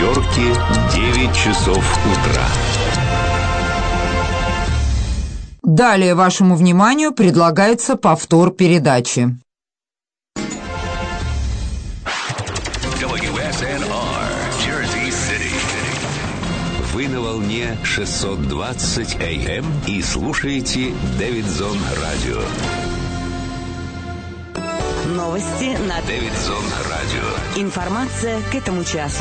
Нью-Йорке 9 часов утра. Далее вашему вниманию предлагается повтор передачи. WSNR, Jersey City. Вы на волне 620 AM и слушаете Дэвидсон Радио. Новости на Дэвидсон Радио. Информация к этому часу.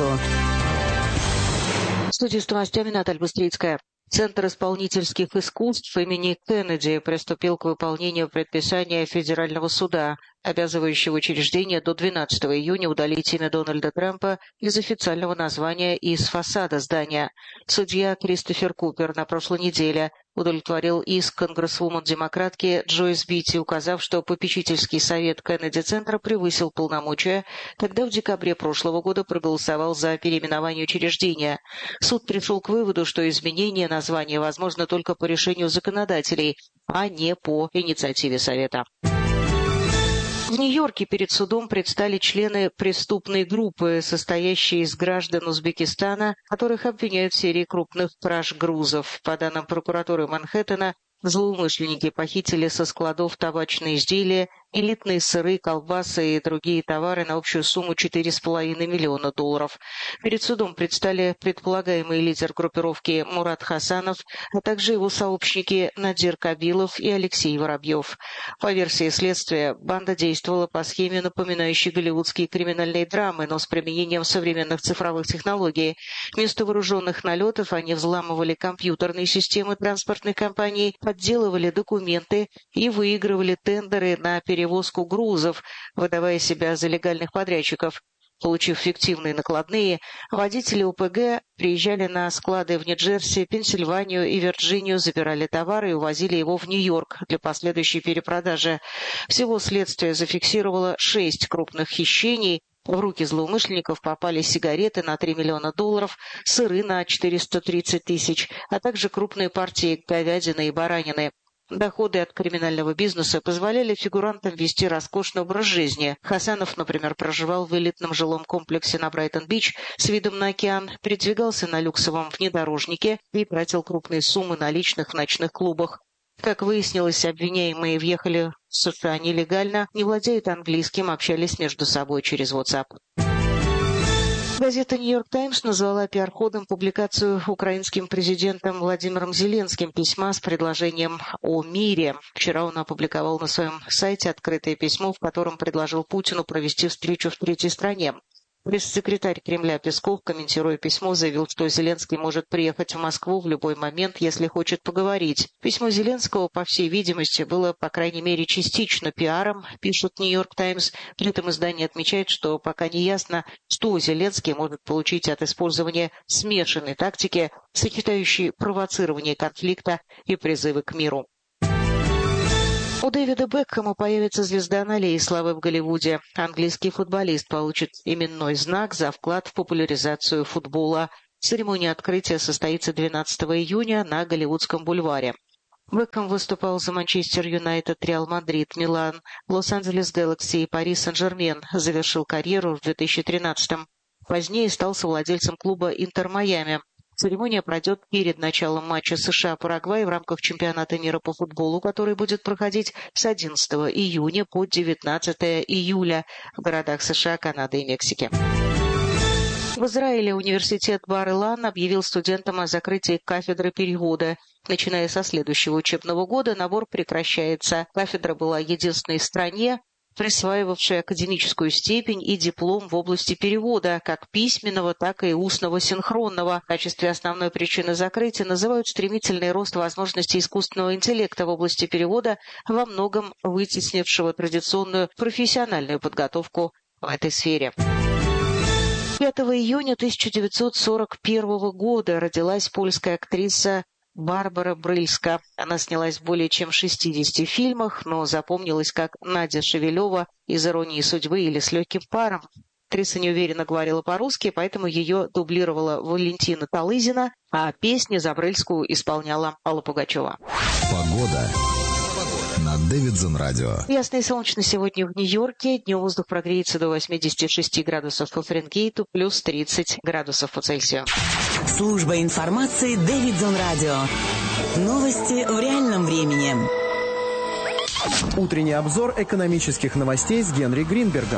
В студии с новостями Наталья Быстрицкая. Центр исполнительских искусств имени Кеннеди приступил к выполнению предписания Федерального суда, обязывающего учреждение до 12 июня удалить имя Дональда Трампа из официального названия и из фасада здания. Судья Кристофер Купер на прошлой неделе удовлетворил иск конгрессвумен-демократки Джойс Битти, указав, что попечительский совет Кеннеди-центра превысил полномочия, когда в декабре прошлого года проголосовал за переименование учреждения. Суд пришел к выводу, что изменение названия возможно только по решению законодателей, а не по инициативе совета. В Нью-Йорке перед судом предстали члены преступной группы, состоящей из граждан Узбекистана, которых обвиняют в серии крупных краж грузов. По данным прокуратуры Манхэттена, злоумышленники похитили со складов табачные изделия, элитные сыры, колбасы и другие товары на общую сумму $4,5 миллиона. Перед судом предстали предполагаемый лидер группировки Мурат Хасанов, а также его сообщники Надир Кабилов и Алексей Воробьев. По версии следствия, банда действовала по схеме, напоминающей голливудские криминальные драмы, но с применением современных цифровых технологий. Вместо вооруженных налетов они взламывали компьютерные системы транспортных компаний, подделывали документы и выигрывали тендеры на перевозку грузов, выдавая себя за легальных подрядчиков. Получив фиктивные накладные, водители ОПГ приезжали на склады в Нью-Джерси, Пенсильванию и Вирджинию, забирали товары и увозили его в Нью-Йорк для последующей перепродажи. Всего следствие зафиксировало 6 крупных хищений. В руки злоумышленников попали сигареты на $3 миллиона, сыры на 430 тысяч, а также крупные партии говядины и баранины. Доходы от криминального бизнеса позволяли фигурантам вести роскошный образ жизни. Хасанов, например, проживал в элитном жилом комплексе на Брайтон-Бич с видом на океан, передвигался на люксовом внедорожнике и тратил крупные суммы наличных в ночных клубах. Как выяснилось, обвиняемые въехали в США нелегально, не владеют английским, общались между собой через WhatsApp. Газета «Нью-Йорк Таймс» назвала пиар-ходом публикацию украинским президентом Владимиром Зеленским письма с предложением о мире. Вчера он опубликовал на своем сайте открытое письмо, в котором предложил Путину провести встречу в третьей стране. Пресс-секретарь Кремля Песков, комментируя письмо, заявил, что Зеленский может приехать в Москву в любой момент, если хочет поговорить. Письмо Зеленского, по всей видимости, было, по крайней мере, частично пиаром, пишет «Нью-Йорк Таймс». При этом издание отмечает, что пока не ясно, что Зеленский может получить от использования смешанной тактики, сочетающей провоцирование конфликта и призывы к миру. У Дэвида Бекхэма появится звезда на аллее славы в Голливуде. Английский футболист получит именной знак за вклад в популяризацию футбола. Церемония открытия состоится 12 июня на Голливудском бульваре. Бекхэм выступал за Манчестер Юнайтед, Реал Мадрид, Милан, Лос-Анджелес Гэлакси и Пари Сен-Жермен. Завершил карьеру в 2013-м. Позднее стал совладельцем клуба «Интер Майами». Церемония пройдет перед началом матча США-Парагвай в рамках чемпионата мира по футболу, который будет проходить с 11 июня по 19 июля в городах США, Канады и Мексики. В Израиле университет Бар-Илан объявил студентам о закрытии кафедры перевода. Начиная со следующего учебного года набор прекращается. Кафедра была единственной в стране, присваивавшей академическую степень и диплом в области перевода, как письменного, так и устного синхронного. В качестве основной причины закрытия называют стремительный рост возможностей искусственного интеллекта в области перевода, во многом вытеснившего традиционную профессиональную подготовку в этой сфере. 5 июня 1941 года родилась польская актриса Барбара Брыльска. Она снялась в более чем 60 фильмах, но запомнилась как Надя Шевелева из «Иронии судьбы» или «С легким паром». Актриса неуверенно говорила по-русски, поэтому ее дублировала Валентина Талызина, а песни за Брыльскую исполняла Алла Пугачева. Погода на Дэвидзон Радио. Ясно и солнечно сегодня в Нью-Йорке. Днем воздух прогреется до 86 градусов по Фаренгейту, плюс 30 градусов по Цельсию. Служба информации Дэвидзон Радио. Новости в реальном времени. Утренний обзор экономических новостей с Генри Гринбергом.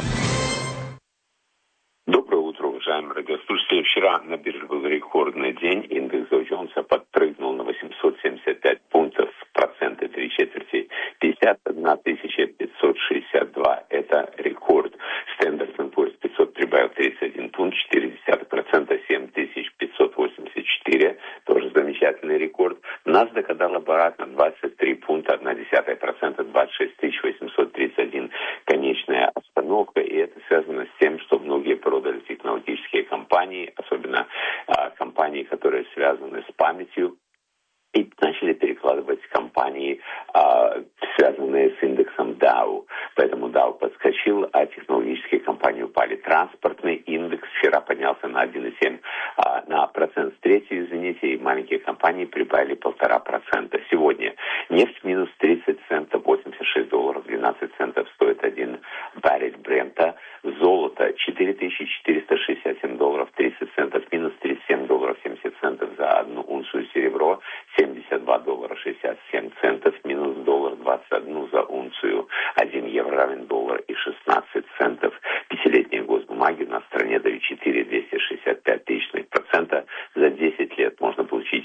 Доброе утро, уважаемые радиослушатели. Вчера на бирже был рекордный день. Индекс Dow Jones подпрыгнул на 875 пунктов, проценты 3/4, 51 562. Это рекорд. Standard & Poor's 500 прибавил 31 пункт, 0,4%, 7584. Тоже замечательный рекорд. NASDAQ отдал обратно 23 пункта, 0,1%, 26 831. Конечная остановка. И это связано с тем, что многие продали технологические компании, особенно компании, которые связаны с памятью, и начали перекладывать компании, связанные с индексом Dow. Поэтому Dow подскочил, а технологические компании упали. Транспортный индекс вчера поднялся на 1,7%. На процент с третьей, извините, и маленькие компании прибавили 1,5%. Сегодня нефть минус 30 центов, $86.12 стоит один баррель Брента. Золото $4467.30, минус $37.70 за одну унцию. Серебро $72.67, минус $1.21 за унцию. 1 евро равен $1.16. Пятилетние госбумаги на стране дают 4,265%. За 10 лет можно получить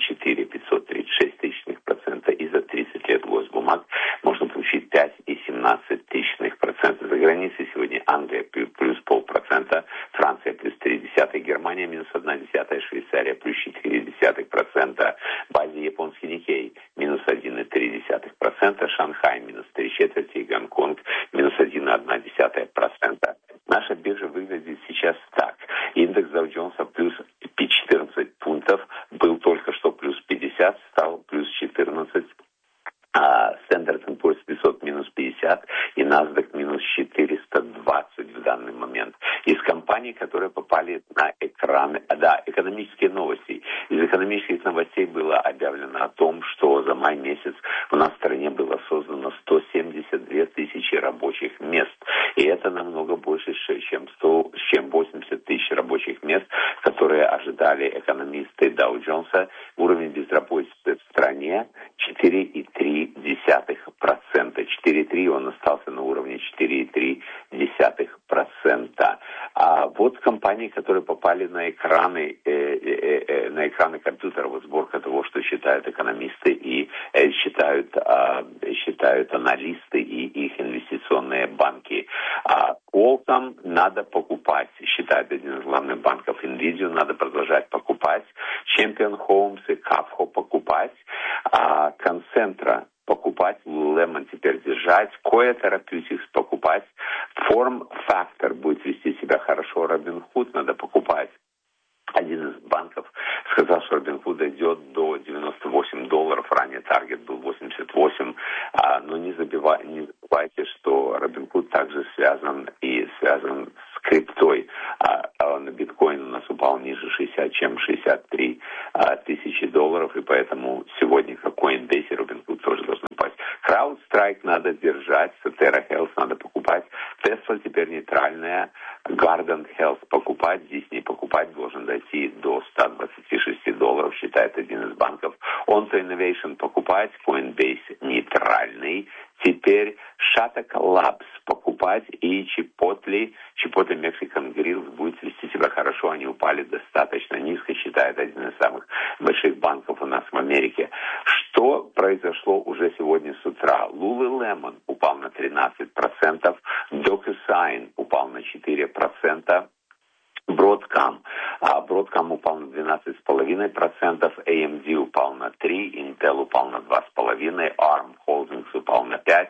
4,536%. И за 30 лет госбумаг можно получить 5,17%. За границей сегодня Англия плюс 0,5%, Франция плюс 0,3%, Германия минус 0,1%, Швейцария плюс 0,4%, Базия японский Никей минус 1,3%, Шанхай минус 0,75% и Гонконг минус 1,1%. Наша биржа выглядит сейчас так. Индекс Dow Jones плюс 14 пунктов, был только что плюс 50, стал плюс 14. Standard & Poor's 500 минус 50 и NASDAQ минус 420 в данный момент. Из компаний, которые попали на экраны, экономические новости. Из экономических новостей было объявлено о том, что за май месяц у нас в стране было создано 172 тысячи рабочих мест. И это намного больше, чем 80 тысяч рабочих мест, которые ожидали экономисты Dow Jones. Уровень безработицы в стране 4,3%. 4,3, он остался на уровне 4,3%. А вот компании, которые попали на экраны компьютера, вот сборка того, что считают экономисты и считают аналисты и их инвестиционные банки. Qualcomm надо покупать, считает один из главных банков. Nvidia надо продолжать покупать. Champion Homes и Kafko покупать. Concentra покупать, Lululemon теперь держать, Koya Therapeutics покупать, Form Factor будет вести себя хорошо, Robinhood надо покупать. Один из банков сказал, что Robinhood идет до $98, ранее таргет был 88, но не забывайте, что Robinhood также связан с криптой. На биткоин у нас упал ниже 60, чем 63 тысячи долларов, и поэтому сегодня как Coinbase и Robinhood тоже должны упасть. CrowdStrike надо держать, Sotera Health надо покупать, Tesla теперь нейтральная, Guardant Health покупать, Disney покупать, должен дойти до $126, считает один из банков. Onto Innovation покупать, Coinbase нейтральный. Теперь Shattuck Labs покупать и Chipotle Mexican Grills будет вести себя хорошо. Они упали достаточно низко, считает один из самых больших банков у нас в Америке. Что произошло уже сегодня с утра? Lululemon упал на 13%, DocuSign упал на 4%. Broadcom упал на 12,5%, AMD упал на 3%, Intel упал на 2,5%, ARM Holdings упал на 5%,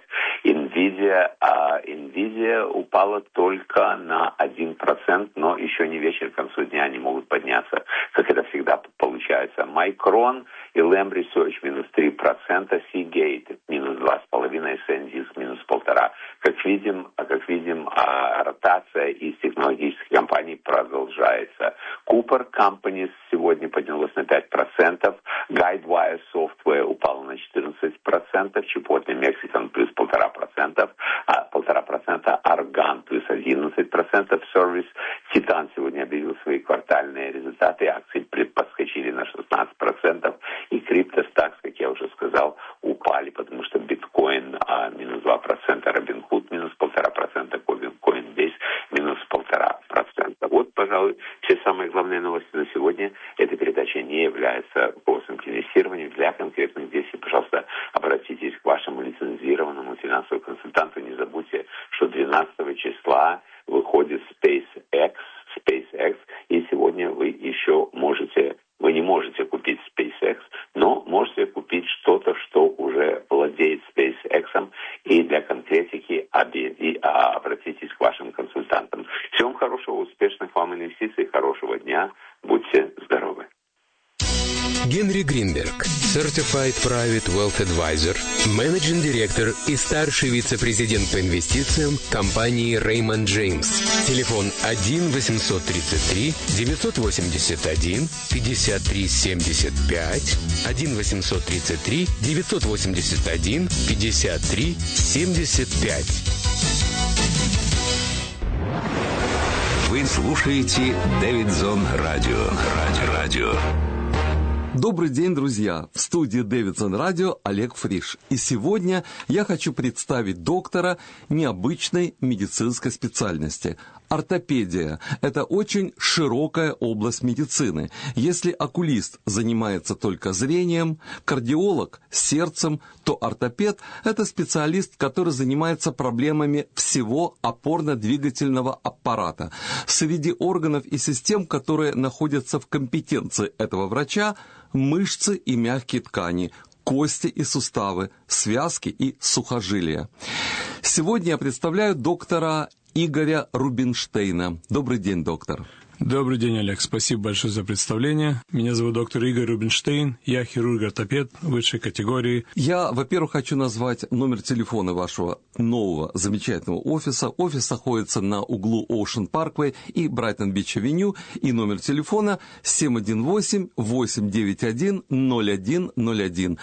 Nvidia упала только на 1%, но еще не вечер, к концу дня они могут подняться, как это всегда получается. Micron и Lam Research минус 3%, Seagate минус 2,5%, SanDisk минус 1,5%. Как видим, ротация из технологических компаний продолжается. Cooper Companies сегодня поднялось на 5%, Guidewire Software упал на 14%, Chipotle Mexican плюс 1,5%, 1,5%, Argan плюс 11%, Service. Titan сегодня объявил свои квартальные результаты, акции подскочили на 16%, и CryptoStacks, как я уже сказал, упали, потому что биткоин минус 2%, Robinhood минус 1,5%, Coinbase минус 1,5%. Вот, пожалуй, все самые главные новости на сегодня. Эта передача не является голосом к инвестированию. Для конкретных действий, пожалуйста, обратитесь к вашему лицензированному финансовому консультанту. Не забудьте, что 12 числа выходит SpaceX, и сегодня вы не можете купить SpaceX, но можете купить что-то, что уже владеет SpaceX, и для конкретики обратитесь к вашим консультантам. Всего вам хорошего, успешных вам инвестиций, хорошего дня, будьте здоровы. Генри Гринберг, Certified Private Wealth Advisor, менеджинг директор и старший вице-президент по инвестициям компании Raymond James. Телефон 1-833-981-53-75, 1-833-981-53-75. Вы слушаете Дэвидсон Радио. Добрый день, друзья! В студии Дэвидсон Радио Олег Фриш. И сегодня я хочу представить доктора необычной медицинской специальности. Ортопедия – это очень широкая область медицины. Если окулист занимается только зрением, кардиолог – сердцем, то ортопед – это специалист, который занимается проблемами всего опорно-двигательного аппарата. Среди органов и систем, которые находятся в компетенции этого врача, мышцы и мягкие ткани, кости и суставы, связки и сухожилия. Сегодня я представляю доктора Игоря Рубинштейна. Добрый день, доктор. Добрый день, Олег. Спасибо большое за представление. Меня зовут доктор Игорь Рубинштейн. Я хирург-ортопед высшей категории. Я, во-первых, хочу назвать номер телефона вашего нового замечательного офиса. Офис находится на углу Ocean Parkway и Брайтон-Бич-авеню. И номер телефона 718-891-0101.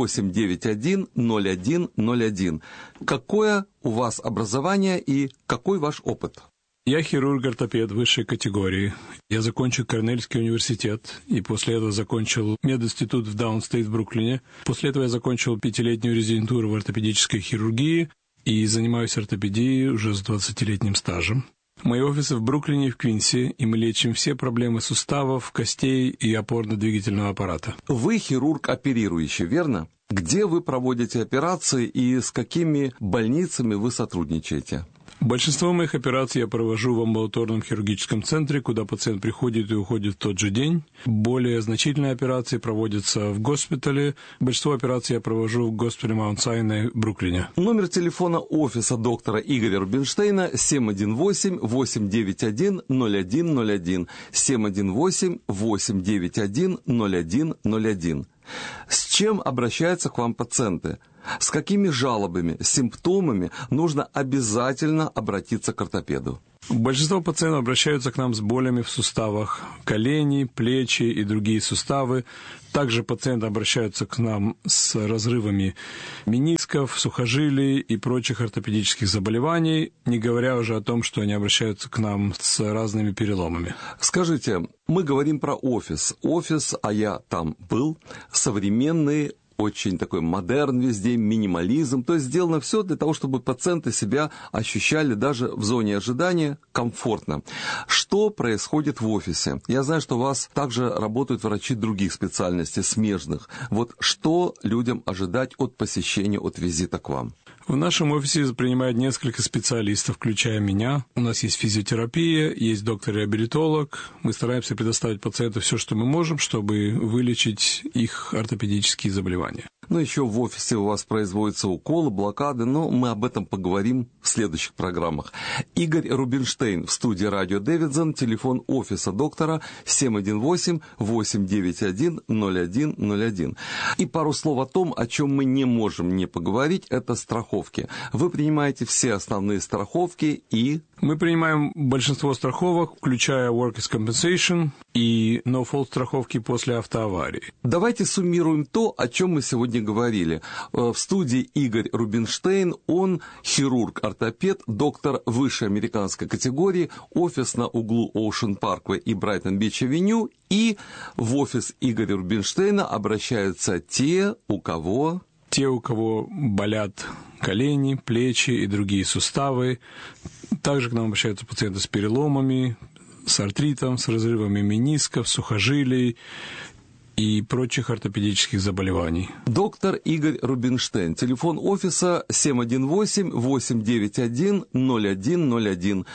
891-0101. Какое у вас образование и какой ваш опыт? Я хирург-ортопед высшей категории. Я закончил Корнельский университет, и после этого закончил мединститут в Даунстейт в Бруклине. После этого я закончил 5-летнюю резидентуру в ортопедической хирургии и занимаюсь ортопедией уже с 20-летним стажем. Мои офисы в Бруклине и в Квинсе, и мы лечим все проблемы суставов, костей и опорно-двигательного аппарата. Вы хирург оперирующий, верно? Где вы проводите операции и с какими больницами вы сотрудничаете? Большинство моих операций я провожу в амбулаторном хирургическом центре, куда пациент приходит и уходит в тот же день. Более значительные операции проводятся в госпитале. Большинство операций я провожу в госпитале Маунт-Сайне в Бруклине. Номер телефона офиса доктора Игоря Рубинштейна 718-891-0101. 718-891-0101. С чем обращаются к вам пациенты? С какими жалобами, симптомами нужно обязательно обратиться к ортопеду? Большинство пациентов обращаются к нам с болями в суставах, колени, плечи и другие суставы. Также пациенты обращаются к нам с разрывами менисков, сухожилий и прочих ортопедических заболеваний, не говоря уже о том, что они обращаются к нам с разными переломами. Скажите, мы говорим про офис. Офис, а я там был, современный, очень такой модерн везде, минимализм. То есть сделано все для того, чтобы пациенты себя ощущали даже в зоне ожидания комфортно. Что происходит в офисе? Я знаю, что у вас также работают врачи других специальностей, смежных. Вот что людям ожидать от посещения, от визита к вам? В нашем офисе принимают несколько специалистов, включая меня. У нас есть физиотерапия, есть доктор-реабилитолог. Мы стараемся предоставить пациенту все, что мы можем, чтобы вылечить их ортопедические заболевания. Ну, еще в офисе у вас производятся уколы, блокады, но мы об этом поговорим в следующих программах. Игорь Рубинштейн в студии радио Дэвидсон, телефон офиса доктора 718-891-0101. И пару слов о том, о чем мы не можем не поговорить, это страховки. Вы принимаете все основные страховки и Мы принимаем большинство страховок, включая Workers' Compensation и No-Fault страховки после автоаварии. Давайте суммируем то, о чем мы сегодня говорили. В студии Игорь Рубинштейн, он хирург-ортопед, доктор высшей американской категории, офис на углу Ocean Parkway и Брайтон-Бич-авеню, и в офис Игоря Рубинштейна обращаются те, у кого болят колени, плечи и другие суставы. Также к нам обращаются пациенты с переломами, с артритом, с разрывами менисков, сухожилий и прочих ортопедических заболеваний. Доктор Игорь Рубинштейн. Телефон офиса 718-891-0101,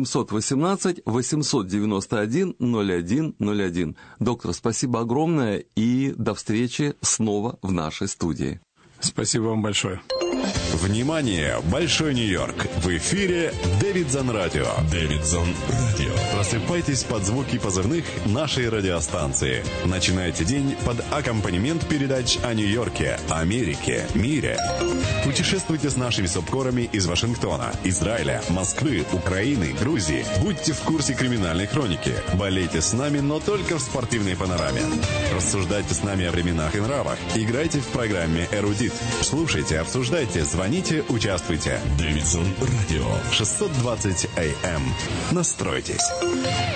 718-891-0101. Доктор, спасибо огромное и до встречи снова в нашей студии. Спасибо вам большое. Внимание! Большой Нью-Йорк! В эфире Дэвидсон Радио. Дэвидсон Радио. Просыпайтесь под звуки позывных нашей радиостанции. Начинайте день под аккомпанемент передач о Нью-Йорке, Америке, мире. Путешествуйте с нашими субкорами из Вашингтона, Израиля, Москвы, Украины, Грузии. Будьте в курсе криминальной хроники. Болейте с нами, но только в спортивной панораме. Рассуждайте с нами о временах и нравах. Играйте в программе «Эрудит». Слушайте, обсуждайте, звоните, участвуйте. Дэвидсон Радио. 620 АМ. Настройтесь.